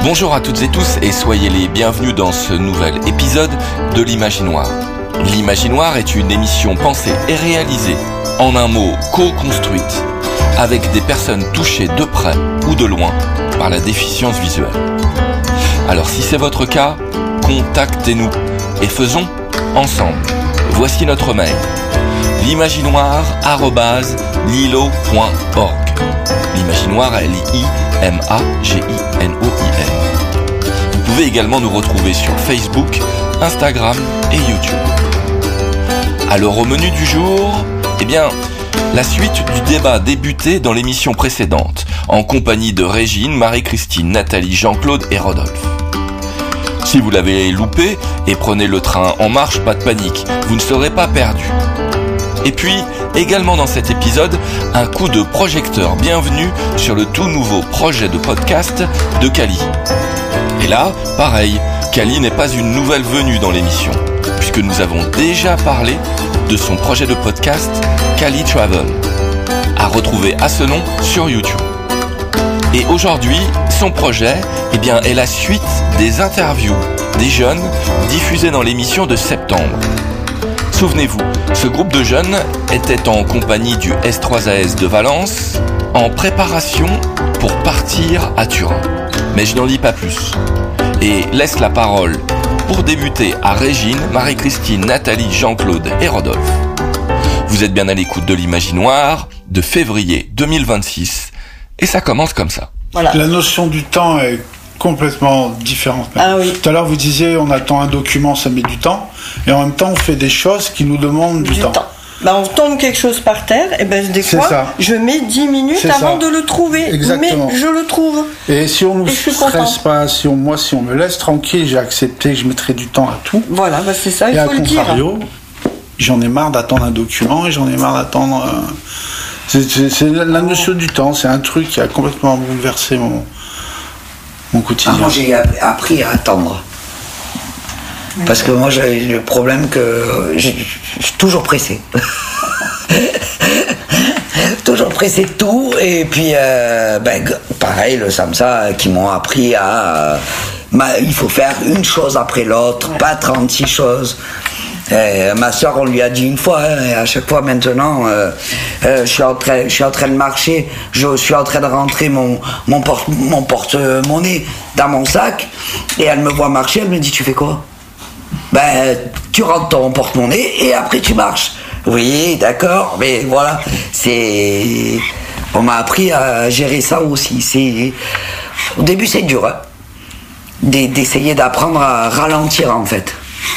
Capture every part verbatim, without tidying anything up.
Bonjour à toutes et tous et soyez les bienvenus dans ce nouvel épisode de l'Imaginoire. L'Imaginoire est une émission pensée et réalisée, en un mot co-construite, avec des personnes touchées de près ou de loin par la déficience visuelle. Alors si c'est votre cas, contactez-nous et faisons ensemble. Voici notre mail, l'imaginoire arobase lilo point org. L'Imaginoire, L I M A G I N O I R. Vous pouvez également nous retrouver sur Facebook, Instagram et YouTube. Alors au menu du jour, eh bien, la suite du débat débuté dans l'émission précédente, en compagnie de Régine, Marie-Christine, Nathalie, Jean-Claude et Rodolphe. Si vous l'avez loupé et prenez le train en marche, pas de panique, vous ne serez pas perdu. Et puis, également dans cet épisode, un coup de projecteur bienvenue sur le tout nouveau projet de podcast de Kali. Et là, pareil, Kali n'est pas une nouvelle venue dans l'émission, puisque nous avons déjà parlé de son projet de podcast Kali Travel, à retrouver à ce nom sur YouTube. Et aujourd'hui, son projet eh bien, est la suite des interviews des jeunes diffusées dans l'émission de septembre. Souvenez-vous, ce groupe de jeunes était en compagnie du S trois A S de Valence en préparation pour partir à Turin. Mais je n'en dis pas plus. Et laisse la parole pour débuter à Régine, Marie-Christine, Nathalie, Jean-Claude et Rodolphe. Vous êtes bien à l'écoute de l'Imaginoire de février deux mille vingt-six et ça commence comme ça. Voilà. La notion du temps est complètement différente. Ah oui. Tout à l'heure, vous disiez, on attend un document, ça met du temps, et en même temps, on fait des choses qui nous demandent du, du temps. temps. Bah, on tombe quelque chose par terre, et ben des fois, ça. je mets dix minutes C'est avant ça. de le trouver. Exactement. Mais je le trouve. Et si on ne nous stresse pas, si on, moi, si on me laisse tranquille, j'ai accepté que je mettrai du temps à tout. Voilà, bah c'est ça, et il faut le dire. Et à contrario, j'en ai marre d'attendre un document, et j'en ai marre d'attendre... Euh, c'est, c'est, c'est la notion du temps, c'est un truc qui a complètement bouleversé mon... mon quotidien. Ah, moi j'ai appris à attendre. Parce que moi j'avais le problème que je suis toujours pressé. toujours pressé de tout. Et puis euh, ben, pareil, le Samsa qui m'ont appris à... Euh, ma, il faut faire une chose après l'autre, ouais. Pas trente-six choses. Et ma soeur, on lui a dit une fois, hein, et à chaque fois maintenant, euh, euh, je suis en train, je suis en train de marcher, je suis en train de rentrer mon mon porte mon porte-monnaie dans mon sac, et elle me voit marcher, elle me dit tu fais quoi? Ben tu rentres ton porte-monnaie et après tu marches. Oui, d'accord, mais voilà, c'est, on m'a appris à gérer ça aussi. C'est, au début c'est dur, hein, d'essayer d'apprendre à ralentir en fait.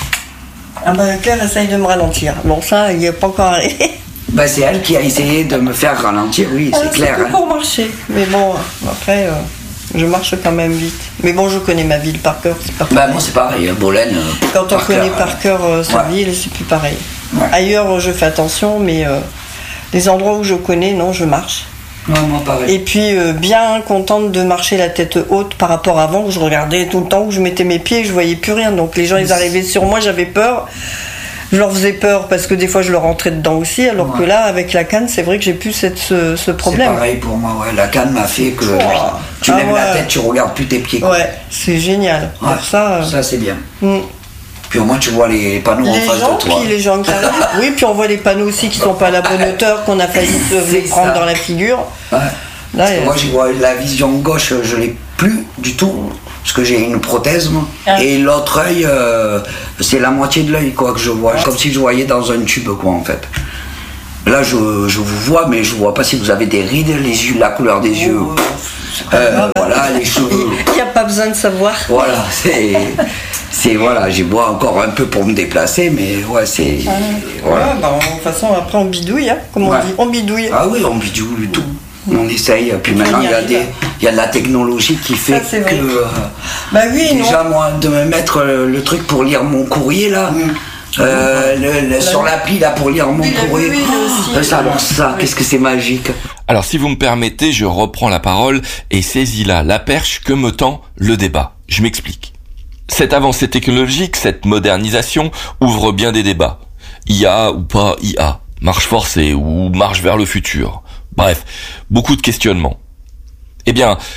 Ah ben Claire essaye de me ralentir. Bon ça, il n'y est pas encore arrivé. Ben c'est elle qui a essayé de me faire ralentir, oui, c'est ah, clair. C'est hein. pour marcher, mais bon, après, euh, je marche quand même vite. Mais bon, je connais ma ville par cœur, c'est pas pareil. Ben moi c'est pareil, Bolène. Euh, Quand on connaît par cœur euh, sa ouais. ville, c'est plus pareil. Ouais. Ailleurs, je fais attention, mais euh, les endroits où je connais, non, je marche. Ouais, moi pareil. Et puis euh, bien contente de marcher la tête haute par rapport à avant où je regardais tout le temps, où je mettais mes pieds et je voyais plus rien. Donc les gens ils arrivaient sur moi, j'avais peur. Je leur faisais peur parce que des fois je leur rentrais dedans aussi, alors ouais. que là avec la canne c'est vrai que j'ai plus cette, ce, ce problème. C'est pareil pour moi, ouais. La canne m'a fait que oh. tu lèves ah, ouais. la tête, tu regardes plus tes pieds. Quoi. Ouais, c'est génial. Ouais. Pour ça, euh... ça c'est bien. Mm. Puis au moins tu vois les panneaux les en face gens, de toi. Puis les gens qui arrivent. Oui, puis on voit les panneaux aussi qui sont pas à la bonne hauteur, qu'on a failli se les prendre dans la figure. Ouais. Là, parce que moi, j'y vois la vision gauche, je l'ai plus du tout, parce que j'ai une prothèse, moi. Ah. Et l'autre œil, euh, c'est la moitié de l'œil, quoi, que je vois. Ah. Comme si je voyais dans un tube, quoi, en fait. Là, je, je vous vois, mais je vois pas si vous avez des rides, les yeux, la couleur des yeux. Oh, euh, voilà, les cheveux. Il n'y a pas besoin de savoir. Voilà, c'est... C'est, voilà, j'ai bois encore un peu pour me déplacer, mais ouais, c'est... Ah. Voilà. Ouais, bah, de toute façon, après, on bidouille, hein, comme on ouais. dit. On bidouille. Ah oui, on bidouille tout. On essaye, puis maintenant il y, a des, il y a de la technologie qui fait ça, que euh, bah oui, déjà non. moi de me mettre le, le truc pour lire mon courrier là, mmh. euh, le, le, sur l'appli là pour lire mon oui, courrier, oui, oh, ça, alors ça, oui. Qu'est-ce que c'est magique. Alors si vous me permettez, je reprends la parole et saisis là la perche que me tend le débat. Je m'explique. Cette avancée technologique, cette modernisation ouvre bien des débats. I A ou pas I A, marche forcée ou marche vers le futur. Bref, beaucoup de questionnements. Eh bien,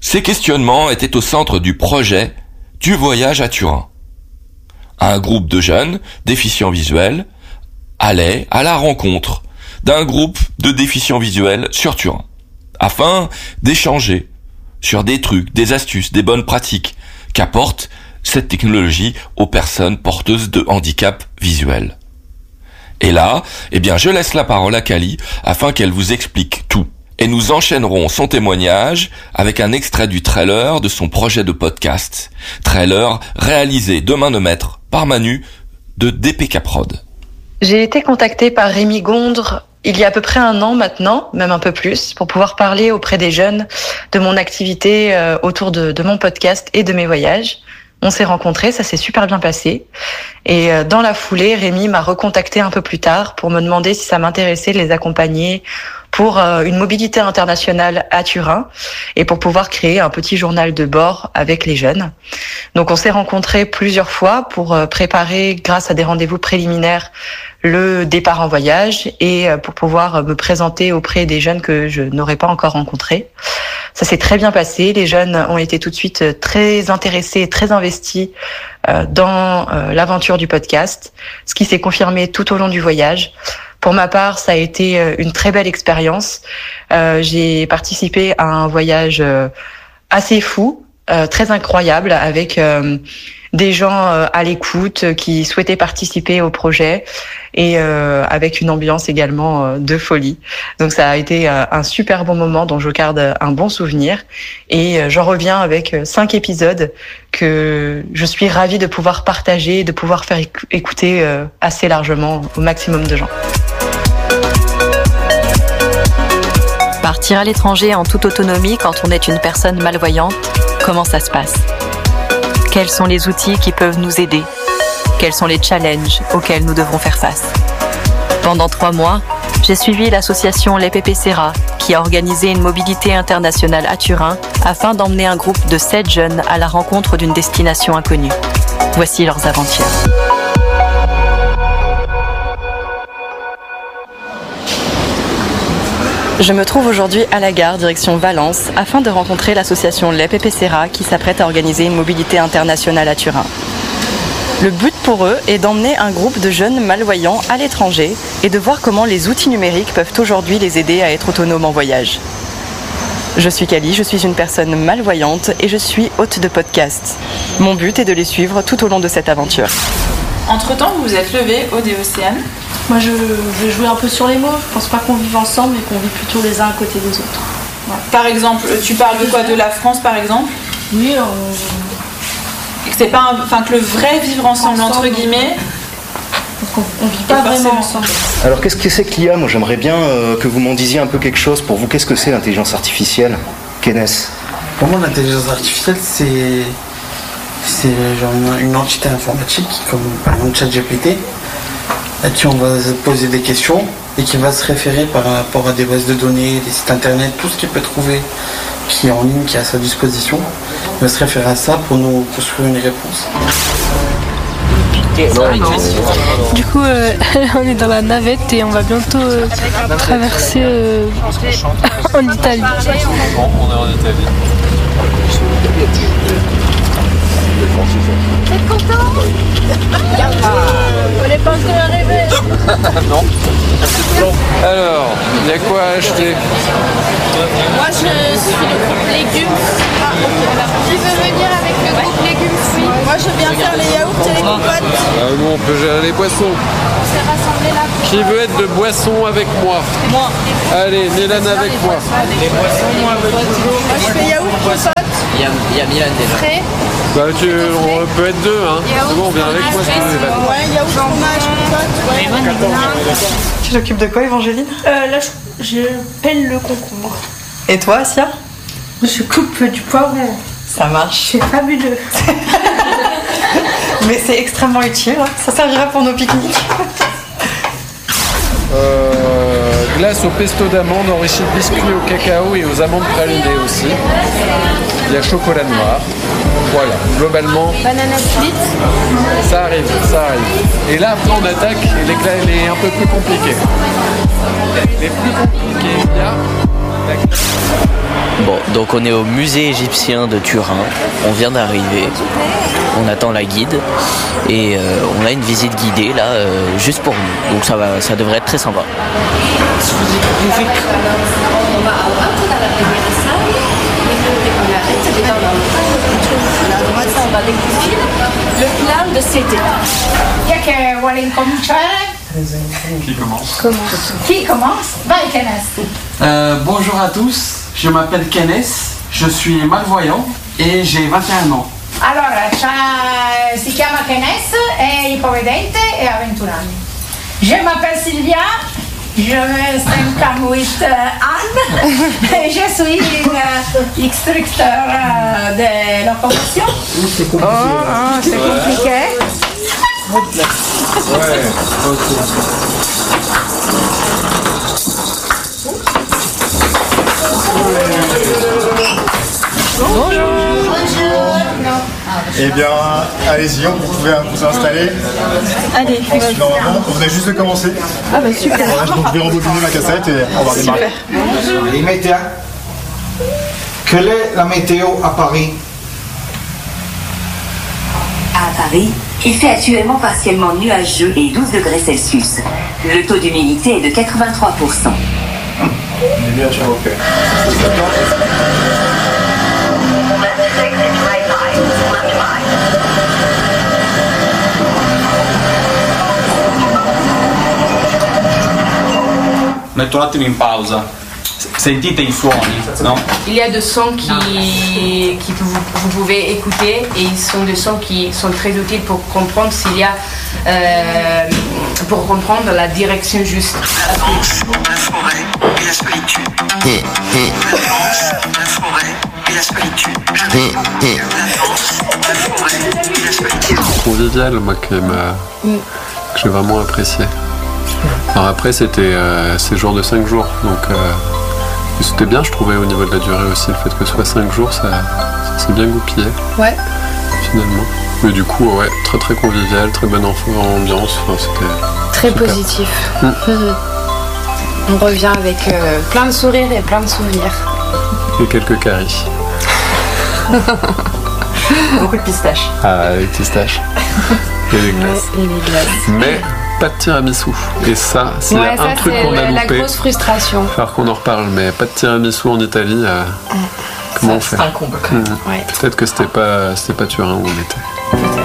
Ces questionnements étaient au centre du projet du voyage à Turin. Un groupe de jeunes déficients visuels allait à la rencontre d'un groupe de déficients visuels sur Turin, afin d'échanger sur des trucs, des astuces, des bonnes pratiques qu'apporte cette technologie aux personnes porteuses de handicap visuel. Et là, eh bien, je laisse la parole à Kali afin qu'elle vous explique tout. Et nous enchaînerons son témoignage avec un extrait du trailer de son projet de podcast. Trailer réalisé de main de maître par Manu de D P K Prod. J'ai été contactée par Rémi Gondre il y a à peu près un an maintenant, même un peu plus, pour pouvoir parler auprès des jeunes de mon activité euh, autour de, de mon podcast et de mes voyages. On s'est rencontrés, ça s'est super bien passé. Et euh, dans la foulée, Rémi m'a recontacté un peu plus tard pour me demander si ça m'intéressait de les accompagner pour euh, une mobilité internationale à Turin et pour pouvoir créer un petit journal de bord avec les jeunes. Donc on s'est rencontrés plusieurs fois pour euh, préparer, grâce à des rendez-vous préliminaires, le départ en voyage et euh, pour pouvoir me présenter auprès des jeunes que je n'aurais pas encore rencontrés. Ça s'est très bien passé. Les jeunes ont été tout de suite très intéressés et très investis euh, dans euh, l'aventure du podcast, ce qui s'est confirmé tout au long du voyage. Pour ma part, ça a été une très belle expérience. Euh, j'ai participé à un voyage euh, assez fou, euh, très incroyable, avec euh, des gens euh, à l'écoute qui souhaitaient participer au projet et euh, avec une ambiance également euh, de folie. Donc ça a été euh, un super bon moment dont je garde un bon souvenir. Et euh, j'en reviens avec cinq épisodes que je suis ravie de pouvoir partager, de pouvoir faire éc- écouter euh, assez largement au maximum de gens. Partir à l'étranger en toute autonomie quand on est une personne malvoyante, comment ça se passe ? Quels sont les outils qui peuvent nous aider ? Quels sont les challenges auxquels nous devons faire face ? Pendant trois mois, j'ai suivi l'association Les Pépécéras qui a organisé une mobilité internationale à Turin afin d'emmener un groupe de sept jeunes à la rencontre d'une destination inconnue. Voici leurs aventures. Je me trouve aujourd'hui à la gare, direction Valence, afin de rencontrer l'association Les Pépécéras qui s'apprête à organiser une mobilité internationale à Turin. Le but pour eux est d'emmener un groupe de jeunes malvoyants à l'étranger et de voir comment les outils numériques peuvent aujourd'hui les aider à être autonomes en voyage. Je suis Kali, je suis une personne malvoyante et je suis hôte de podcast. Mon but est de les suivre tout au long de cette aventure. Entre-temps, vous vous êtes levé au D E C N. Moi, je vais jouer un peu sur les mots. Je pense pas qu'on vive ensemble, mais qu'on vit plutôt les uns à côté des autres. Ouais. Par exemple, tu parles de quoi ? De la France, par exemple ? Oui. Euh... Et que c'est pas, un... enfin que le vrai vivre ensemble, ensemble entre guillemets. On, on vit pas vraiment ensemble. Alors, qu'est-ce que c'est que l'I A ? Moi, j'aimerais bien euh, que vous m'en disiez un peu quelque chose. Pour vous, qu'est-ce que c'est l'intelligence artificielle ? Kenes ? Pour moi, l'intelligence artificielle, c'est c'est genre une, une entité informatique, comme par exemple ChatGPT, à qui on va poser des questions et qui va se référer par rapport à des bases de données, des sites internet, tout ce qu'il peut trouver qui est en ligne, qui est à sa disposition. Il va se référer à ça pour nous construire une réponse. Du coup, euh, on est dans la navette et on va bientôt euh, traverser euh, en Italie. On est en Italie. Vous êtes content ? On n'est pas encore arrivé. Non. Alors, il y a quoi à acheter ? Moi, je suis le groupe légumes. Qui veut venir avec le groupe légumes fruits ? Moi, je viens faire les yaourts et les compotes. Ah, nous, on peut gérer les boissons. On s'est rassemblés là. Qui veut être de boisson avec moi ? Moi. Allez, Mélane avec moi. Les boissons, moi, moi, je fais yaourt, compote. Il y a, il y a Milan déjà. Frais. Bah, tu, on peut être deux, hein. C'est bon, viens avec moi si tu veux. Ouais, yaourt, fromage, compote. Ouais. Tu t'occupes de quoi, Évangeline ? euh, Là, je, je pèle le concombre. Et toi, Asia ? Je coupe du poivron. Ça marche. C'est fabuleux. Mais c'est extrêmement utile, hein. Ça servira pour nos pique-niques. Euh, glace au pesto d'amande enrichie de biscuits au cacao et aux amandes pralinées aussi. Il y a chocolat noir. Voilà, globalement. Banana split. Ça arrive, ça arrive. Et là, après, on attaque et l'éclat, il est un peu plus compliqué. Les plus compliqués, il y a Bon, donc on est au musée égyptien de Turin. On vient d'arriver. On attend la guide et euh, on a une visite guidée là, euh, juste pour nous. Donc ça va, ça devrait être très sympa. Le plan de c'était. Chi è che vuole incominciare? Qui commence? Qui commence? Vai Kenes. Euh, bonjour à tous, je m'appelle Kenes, je suis malvoyant et j'ai vingt et un ans. Allora, c'ha- si chiama Kenes, è ipovedente e ha ventuno anni. Je m'appelle Sylvia, je me cinquante-huit ans et je suis une euh, instructeur euh, de locomotion. C'est compliqué. Oh, oh, c'est compliqué. Ouais, Eh bien, allez-y, vous pouvez vous installer. Allez, Normalement, on venait juste de commencer. Ah bah super. Voilà, donc je vais rebobiner ma cassette et on va démarrer. Les météos. Quelle est la météo à Paris? À Paris, il fait actuellement partiellement nuageux et douze degrés Celsius. Le taux d'humidité est de quatre-vingt-trois pour cent. On est bien sûr, ok. Metto un attimo in pausa. Sentite i suoni, no? Il y a des sons qui, qui vous, vous pouvez écouter et ils sont des sons qui sont très utiles pour comprendre s'il y a euh, pour comprendre la direction juste. La France, la forêt et la solitude. La France, la forêt et la solitude. La France, la forêt et la solitude. convivial, moi, qui m'a, que j'ai vraiment apprécié. Alors après, c'était euh, séjour de cinq jours, donc euh, c'était bien, je trouvais, au niveau de la durée aussi, le fait que ce soit cinq jours, ça, ça s'est bien goupillé. Ouais. Finalement. Mais du coup, ouais, très très convivial, très bonne ambiance, enfin, c'était Très super. positif. Mmh. On revient avec euh, plein de sourires et plein de souvenirs. Et quelques caries. Beaucoup de pistaches. Ah, les pistaches. Et les glaces. Ouais, et les glaces. Mais pas de tiramisu. Et ça, s'il Ouais, y a ça, un truc c'est qu'on a la, la loupé, grosse frustration. il va falloir qu'on en reparle, mais pas de tiramisu en Italie, euh, comment Ça, on fait c'est un comble. Mmh. Ouais. Peut-être que c'était pas, c'était pas Turin où on était.